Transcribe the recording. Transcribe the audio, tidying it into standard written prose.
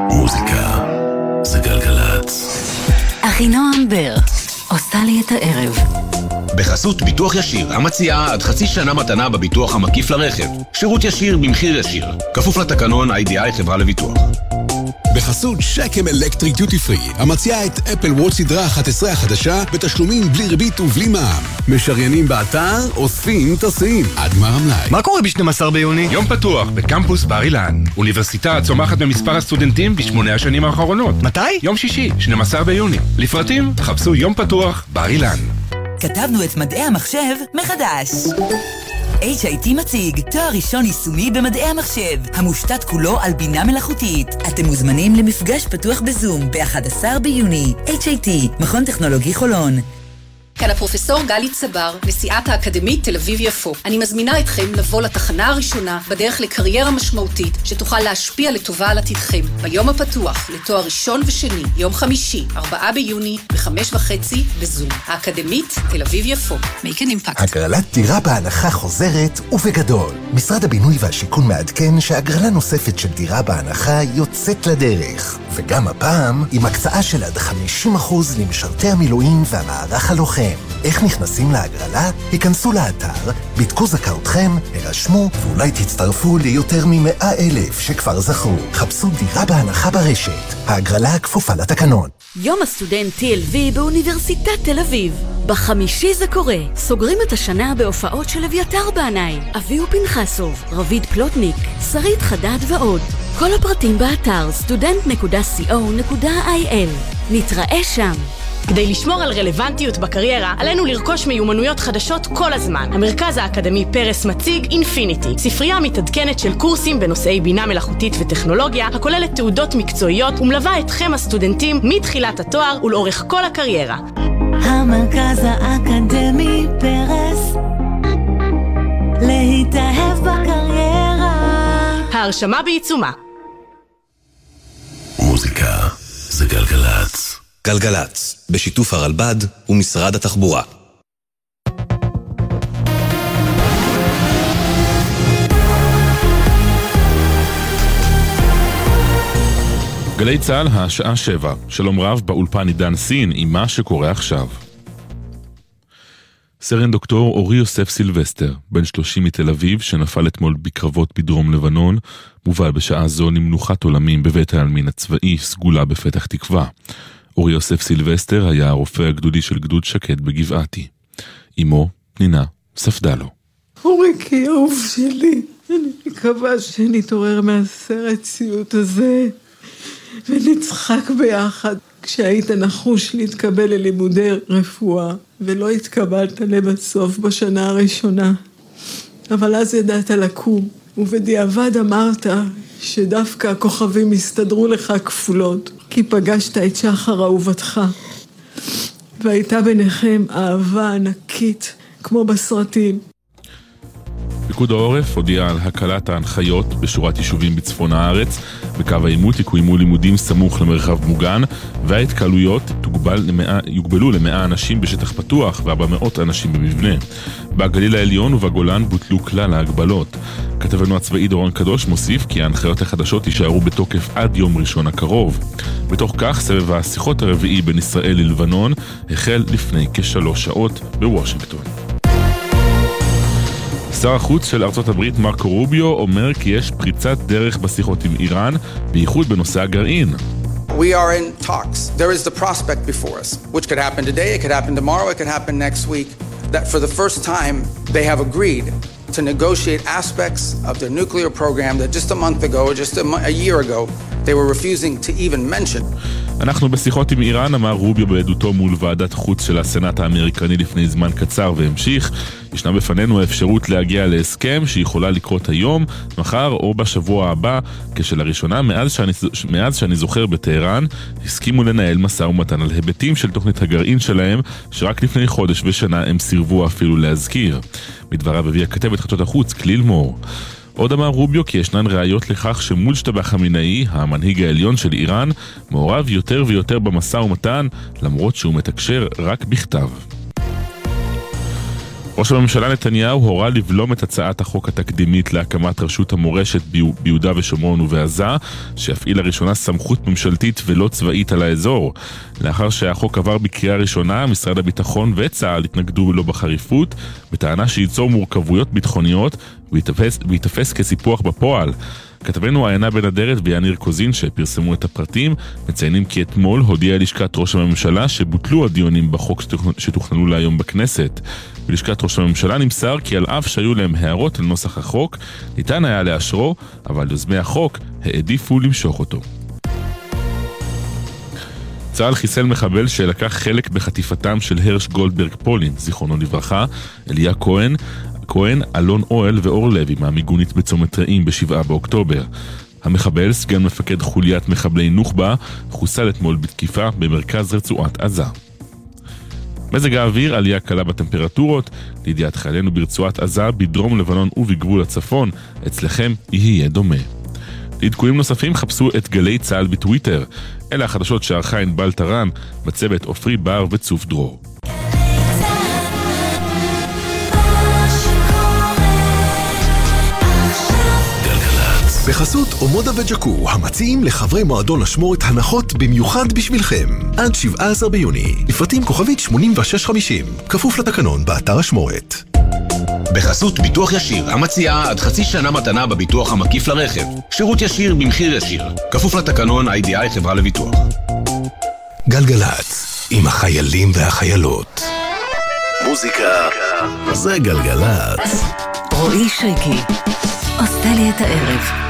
מוזיקה זה גלגלצ. אחינועם בר עושה לי את הערב. בחסות ביטוח ישיר, המציעה עד חצי שנה מתנה בביטוח המקיף לרכב. שירות ישיר במחיר ישיר. כפוף לתקנון IDI חברה לביטוח. בחסות שקם אלקטריק דיוטי פרי, המציעה את אפל וואץ' סדרה 11 החדשה בתשלומים בלי ריבית ובלי מע"מ. משריינים באתר, אוספים, טסים, עד גמר המלאי. מה קורה ב-12 ביוני? יום פתוח בקמפוס בר אילן. אוניברסיטה צומחת במספר הסטודנטים ב8 השנים האחרונות. מתי? יום שישי, 12 ביוני. לפרטים, חפשו יום פתוח בר אילן. כתבנו את מדעי המחשב מחדש. HIT מציג תואר ראשון יישומי במדעי המחשב, המושתת כולו על בינה מלאכותית. אתם מוזמנים למפגש פתוח בזום ב-11 ביוני. HIT, מכון טכנולוגי חולון. כאן הפרופסור גלי צבר, נשיאת האקדמית תל אביב יפו. אני מזמינה אתכם לבוא לתחנה הראשונה בדרך לקריירה משמעותית שתוכל להשפיע לטובה על עתידכם. ביום הפתוח לתואר ראשון ושני, יום חמישי, 4 ביוני, ב-5:30 בזום. האקדמית תל אביב יפו. Make an impact. הגרלת דירה בהנחה חוזרת ובגדול. משרד הבינוי והשיכון מעדכן שהגרלה נוספת של דירה בהנחה יוצאת לדרך. וגם הפעם עם הקצאה של עד 50% למשרתי המילואים והמערך הלוחם. איך נכנסים להגרלה? היכנסו לאתר, בדקו זכאותכם, הרשמו, ואולי תצטרפו ליותר מ100,000 שכבר זכו. חפשו דירה בהנחה ברשת. ההגרלה כפופה לתקנון. יום הסטודנט TLV באוניברסיטת תל אביב. בחמישי זה קורה. סוגרים את השנה בהופעות של אביתר בעיניי, אביהו פנחסוב, רביד פלוטניק, שרית חדד ועוד. כל הפרטים באתר student.co.il. נתראה שם. כדי לשמור על רלוונטיות בקריירה, עלינו לרכוש מיומנויות חדשות כל הזמן. המרכז האקדמי פרס מציג אינפיניטי, ספרייה מתעדכנת של קורסים בנושאי בינה מלאכותית וטכנולוגיה, הכוללת תעודות מקצועיות ומלווה אתכם הסטודנטים מתחילת התואר ולאורך כל הקריירה. המרכז האקדמי פרס, להתאהב בקריירה. ההרשמה בעיצומה. מוזיקה זה גלגלצ. גלגלצ, בשיתוף הרלב"ד ומשרד התחבורה. גלי צהל, השעה 7. שלום רב, באולפן עידן סין עם מה שקורה עכשיו. סרן דוקטור אורי יוסף סילבסטר, בן 30 מתל אביב, שנפל אתמול בקרבות בדרום לבנון, מובא בשעה זו למנוחת עולמים בבית העלמין הצבאי סגולה בפתח תקווה. אורי יוסף סילבסטר היה הרופא הגדודי של גדוד שקד בגבעתי. אמו, פנינה, ספדה לו. אוריקי, אהוב שלי, אני מקווה שנתעורר מהסרט סיוט הזה, ונצחק ביחד. כשהיית נחוש להתקבל ללימודי רפואה, ולא התקבלת לבסוף בשנה הראשונה. אבל אז ידעת לקום, ובדיעבד אמרת שדווקא הכוכבים הסתדרו לך כפולות, כי פגשת את שחר אהובתך, והייתה ביניכם אהבה ענקית, כמו בסרטים. פיקוד העורף הודיע על הקלת ההנחיות בשורת יישובים בצפון הארץ. בקו העימות יקוימו לימודים סמוך למרחב מוגן, וההתקהלויות יוגבלו ל100 אנשים בשטח פתוח ו400 אנשים במבנה. בגליל העליון ובגולן בוטלו כלל ההגבלות. כתבנו הצבאי דורון קדוש מוסיף כי ההנחיות החדשות יישארו בתוקף עד יום ראשון הקרוב. בתוך כך סבב השיחות הרביעי בין ישראל ללבנון החל לפני כ3 שעות בוושינגטון. שר החוץ של ארצות הברית מרקו רוביו אומר כי יש פריצת דרך בשיחות עם איראן, בייחוד בנושא הגרעין. We are in talks. There is the prospect before us, which could happen today, it could happen tomorrow, it could happen next week, that for the first time they have agreed to negotiate aspects of their nuclear program that just a month ago or just a year ago they were refusing to even mention. אנחנו בשיחות עם איראן, אמר רוביו בעדותו מול ועדת חוץ של הסנאט האמריקני לפני זמן קצר, והמשיך. ישנה בפנינו האפשרות להגיע להסכם שיכולה לקרות היום, מחר או בשבוע הבא, כשלראשונה מאז שאני זוכר בטהרן, הסכימו לנהל משא ומתן על היבטים של תוכנית הגרעין שלהם, שרק לפני חודש ושנה הם סירבו אפילו להזכיר. מדבריו הביא הכתבת חדשות החוץ קליל מור. עוד אמר רוביו כי ישנן ראיות לכך שמולשטבא חמינאי, המנהיג העליון של איראן, מעורב יותר ויותר במשא ומתן, למרות שהוא מתקשר רק בכתב. ראש הממשלה נתניהו הורה לבלום את הצעת החוק התקדימית להקמת רשות המורשת ביהודה ושומרון ובעזה, שיפעיל לראשונה סמכות ממשלתית ולא צבאית על האזור. לאחר שהחוק עבר בקריאה ראשונה, משרד הביטחון וצה"ל התנגדו לו בחריפות, בטענה שייצור מורכבויות ביטחוניות ויתפס כסיפוח בפועל. כתבנו עיינה בן הדרת ויניר קוזין שפרסמו את הפרטים מציינים כי אתמול הודיעה לשכת ראש הממשלה שבוטלו הדיונים בחוק שתוכננו להיום בכנסת. בלשכת ראש הממשלה נמסר כי על אף שהיו להם הערות לנוסח החוק, ניתן היה לאשרו, אבל יוזמי החוק העדיפו למשוך אותו. צה"ל חיסל מחבל שלקח חלק בחטיפתם של הרש גולדברג פולין, זיכרונו לברכה, אליה כהן, אלון אוהל ואור לוי מהמיגונית בצומת רעים ב7 באוקטובר. המחבל, סגן מפקד חוליית מחבלי נוח'בה, חוסל אתמול בתקיפה במרכז רצועת עזה. מזג האוויר, עלייה קלה בטמפרטורות, לידיעת חיילינו ברצועת עזה, בדרום לבנון ובגבול הצפון, אצלכם יהיה דומה. לעדכונים נוספים חפשו את גלי צה"ל בטוויטר. אלה החדשות שערכה ענבל טרן, בצוות עופרי בר וצוף דרור. בחסות אומודה וג'קו, המציעים לחברי מועדון אשמורת הנחות במיוחד בשבילכם. עד 17 ביוני, לפרטים כוכבית 8650, כפוף לתקנון באתר אשמורת. בחסות ביטוח ישיר, המציעה עד חצי שנה מתנה בביטוח המקיף לרכב. שירות ישיר במחיר ישיר, כפוף לתקנון IDI חברה לביטוח. גלגלץ, עם החיילים והחיילות. מוזיקה זה גלגלץ. רועי שריקי עושה לי את הערב.